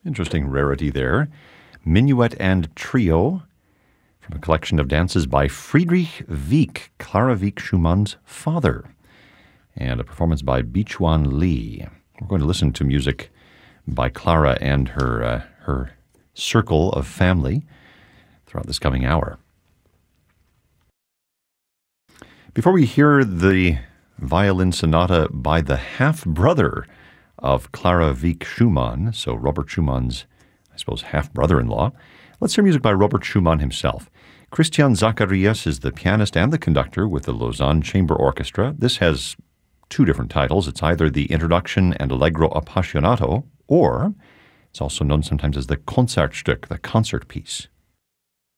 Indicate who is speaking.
Speaker 1: Interesting rarity there. Minuet and Trio from a collection of dances by Friedrich Wieck, Clara Wieck Schumann's father, and a performance by Bichuan Li. We're going to listen to music by Clara and her circle of family throughout this coming hour. Before we hear the violin sonata by the half-brother of Clara Wieck Schumann, so Robert Schumann's, I suppose, half-brother-in-law, let's hear music by Robert Schumann himself. Christian Zacharias is the pianist and the conductor with the Lausanne Chamber Orchestra. This has two different titles. It's either the Introduction and Allegro Appassionato, or it's also known sometimes as the Konzertstück, the concert piece.